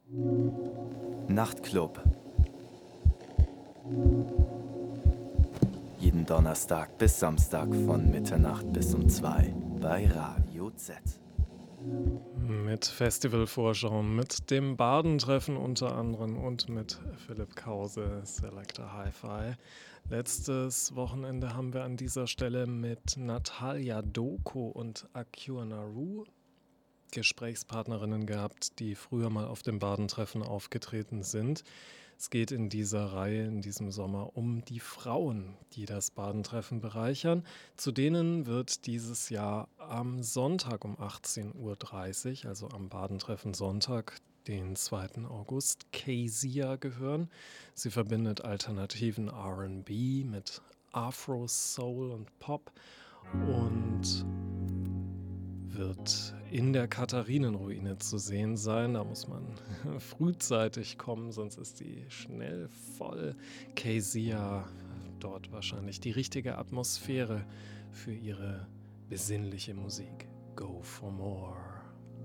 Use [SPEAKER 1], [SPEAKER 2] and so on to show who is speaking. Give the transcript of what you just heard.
[SPEAKER 1] Nachtclub. Jeden Donnerstag bis Samstag von Mitternacht bis um 2 bei Radio Z.
[SPEAKER 2] Mit Festivalvorschauen, mit dem Bardentreffen unter anderem und mit Philipp Krause, Selector Hi-Fi. Letztes Wochenende haben wir an dieser Stelle mit Natalia Doko und Akua Naru Gesprächspartnerinnen gehabt, die früher mal auf dem Bardentreffen aufgetreten sind. Es geht in dieser Reihe, in diesem Sommer, um die Frauen, die das Bardentreffen bereichern. Zu denen wird dieses Jahr am Sonntag um 18:30 Uhr, also am Bardentreffen Sonntag, den 2. August, Kezia gehören. Sie verbindet alternativen R&B mit Afro, Soul und Pop und wird in der Katharinenruine zu sehen sein. Da muss man frühzeitig kommen, sonst ist die schnell voll. Kezia, dort wahrscheinlich die richtige Atmosphäre für ihre besinnliche Musik. Go for more.